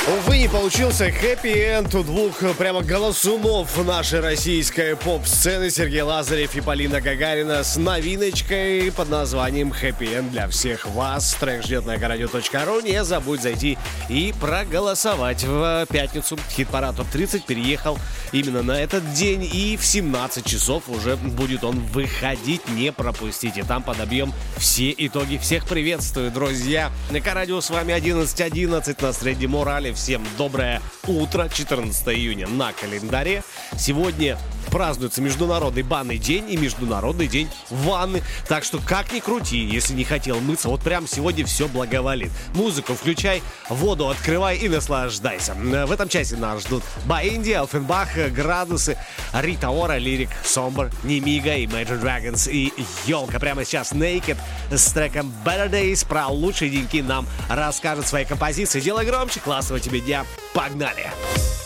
Увы, не получился хэппи-энд у двух прямо голосунов нашей российской поп-сцены: Сергей Лазарев и Полина Гагарина с новиночкой под названием «Хэппи-энд» для всех вас. Трек ждет на Эко-радио.ру. Не забудь зайти и проголосовать. В пятницу хит-парад ТОП-30 переехал именно на этот день, и в 17 часов уже будет он выходить. Не пропустите, там подобьем все итоги. Всех приветствую, друзья. Эко-радио с вами 11:11 на Среди Морали. Всем доброе утро. 14 июня на календаре. Сегодня празднуется Международный банный день и Международный день ванны. Так что как ни крути, если не хотел мыться, вот прям сегодня все благоволит. Музыку включай, воду открывай и наслаждайся. В этом часе нас ждут Баинди, Элфенбах, Градусы, Рита Ора, Лирик, Сомбр, Немига, Imagine Dragons и Ёлка. Прямо сейчас Naked с треком Better Days про лучшие деньки нам расскажет свои композиции. Делай громче, классного тебе дня. Погнали!